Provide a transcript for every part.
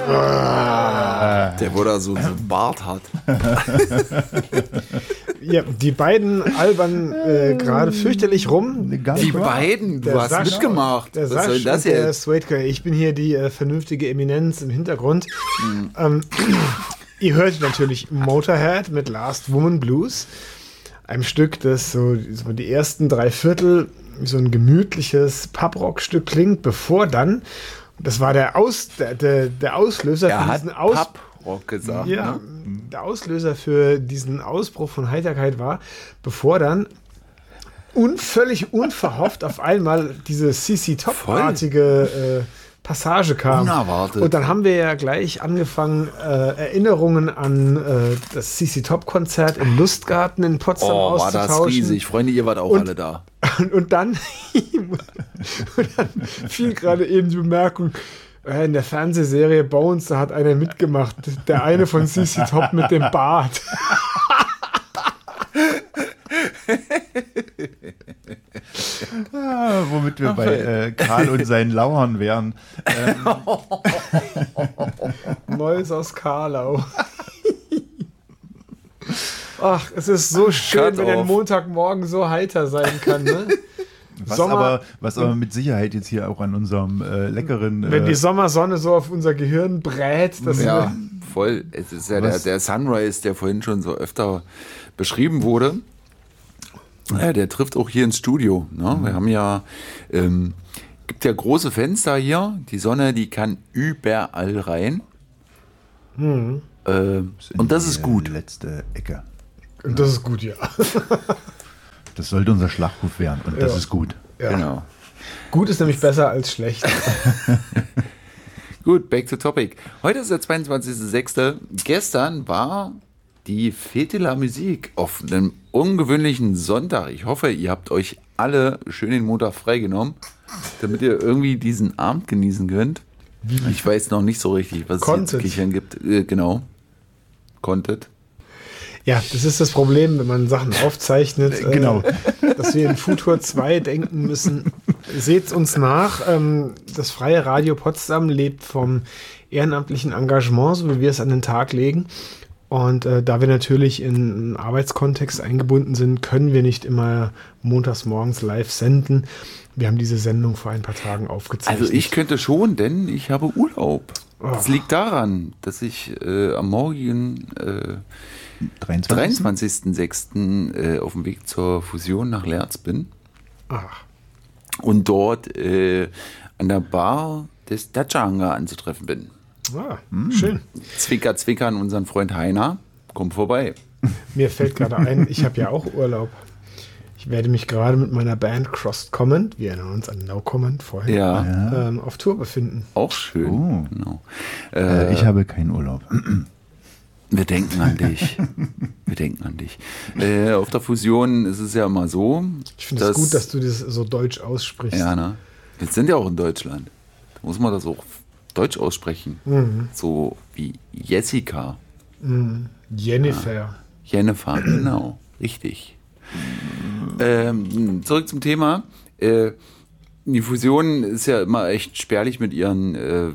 Der, wo da so einen Bart hat. Ja, die beiden albern gerade fürchterlich rum. Die beiden, du hast mitgemacht. Der Was soll das der jetzt? Sweatker. Ich bin hier die vernünftige Eminenz im Hintergrund. Ihr hört natürlich Motorhead mit Last Woman Blues. Einem Stück, das so die ersten 3/4 wie so ein gemütliches Pub-Rock-Stück klingt, bevor dann, das war der Auslöser für diesen Pub-Rock gesagt. Ja, ne? der Auslöser für diesen Ausbruch von Heiterkeit war, bevor dann völlig unverhofft auf einmal diese CC Top-artige Passage kam. Unerwartet. Und dann haben wir ja gleich angefangen, Erinnerungen an das CC Top-Konzert im Lustgarten in Potsdam auszutauschen. War das riesig. Freunde, ihr wart auch alle da. Und dann fiel gerade eben die Bemerkung, in der Fernsehserie Bones, da hat einer mitgemacht. Der eine von CC Top mit dem Bart. Womit wir bei Karl und seinen Lauern wären. Neues aus Karlau. Ach, es ist so schön, wenn ein Montagmorgen so heiter sein kann, ne? Was aber mit Sicherheit jetzt hier auch an unserem leckeren... Wenn die Sommersonne so auf unser Gehirn brät. Das Ja, voll. Es ist ja der Sunrise, der vorhin schon so öfter beschrieben wurde. Ja, der trifft auch hier ins Studio. Ne? Wir haben ja, gibt ja große Fenster hier. Die Sonne, die kann überall rein. Und das ist gut. Letzte Ecke. Und das ist gut, ja. Das sollte unser Schlachtruf werden. Und das ist gut. Ja. Genau. Gut ist nämlich besser als schlecht. Gut, back to topic. Heute ist der 22.06. Gestern war die Fete la Musique auf einem ungewöhnlichen Sonntag. Ich hoffe, ihr habt euch alle schön den Montag freigenommen, damit ihr irgendwie diesen Abend genießen könnt. Ich weiß noch nicht so richtig, was es jetzt zu kichern gibt. Genau. Konntet. Ja, das ist das Problem, wenn man Sachen aufzeichnet, Genau. dass wir in Futur 2 denken müssen. Seht uns nach. Das Freie Radio Potsdam lebt vom ehrenamtlichen Engagement, so wie wir es an den Tag legen. Und da wir natürlich in einen Arbeitskontext eingebunden sind, können wir nicht immer montags morgens live senden. Wir haben diese Sendung vor ein paar Tagen aufgezeichnet. Also ich könnte schon, denn ich habe Urlaub. Das liegt daran, dass ich am morgigen 23.06. Auf dem Weg zur Fusion nach Leerz bin. Ach. Und dort an der Bar des Dacia-Hangar anzutreffen bin. Schön. Zwicker, Zwicker an unseren Freund Heiner. Komm vorbei. Mir fällt gerade ein, ich habe ja auch Urlaub. Ich werde mich gerade mit meiner Band Crossed Comment, wir erinnern uns an No Comment vorhin, auf Tour befinden. Auch schön. Oh. Genau. Ich habe keinen Urlaub. Wir denken an dich. Wir denken an dich. Auf der Fusion ist es ja immer so. Ich finde es gut, dass du das so deutsch aussprichst. Ja, ne? Jetzt sind ja auch in Deutschland. Da muss man das auch deutsch aussprechen. So wie Jessica. Jennifer. Ja. Jennifer, genau. Richtig. Zurück zum Thema. Die Fusion ist ja immer echt spärlich mit ihren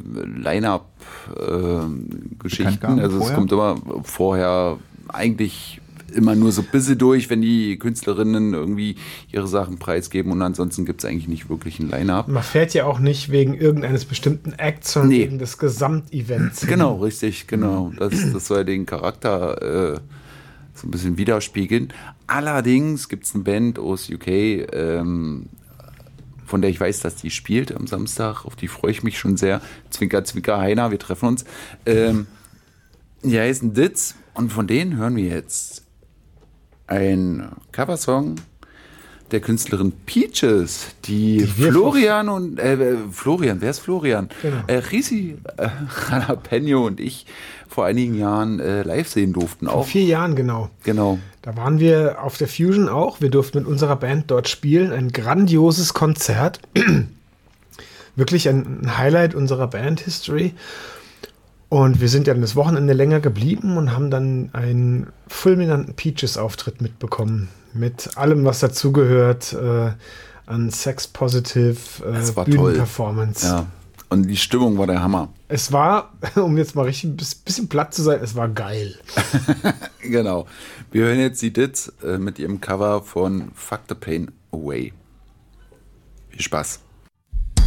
Line-Up-Geschichten. Also es kommt immer vorher eigentlich immer nur so ein bisschen durch, wenn die Künstlerinnen irgendwie ihre Sachen preisgeben und ansonsten gibt es eigentlich nicht wirklich ein Line-Up. Man fährt ja auch nicht wegen irgendeines bestimmten Acts, sondern wegen des Gesamtevents. Genau, richtig, genau. Das soll den Charakter so ein bisschen widerspiegeln. Allerdings gibt es eine Band aus UK, von der ich weiß, dass die spielt am Samstag. Auf die freue ich mich schon sehr. Zwinker, Zwinker, Heiner, wir treffen uns. Die heißen Ditz und von denen hören wir jetzt ein Coversong der Künstlerin Peaches, die Florian und Florian, wer ist Florian? Genau. Risi Jalapeno und ich vor einigen Jahren live sehen durften. Vor 4 Jahren, genau. Genau. Da waren wir auf der Fusion auch. Wir durften mit unserer Band dort spielen. Ein grandioses Konzert. Wirklich ein Highlight unserer Band-History. Und wir sind ja das Wochenende länger geblieben und haben dann einen fulminanten Peaches-Auftritt mitbekommen. Mit allem, was dazugehört an Sex-Positive Bühnenperformance. Ja. Und die Stimmung war der Hammer. Es war, um jetzt mal richtig ein bisschen platt zu sein, es war geil. Genau. Wir hören jetzt die Dits mit ihrem Cover von Fuck the Pain Away. Viel Spaß.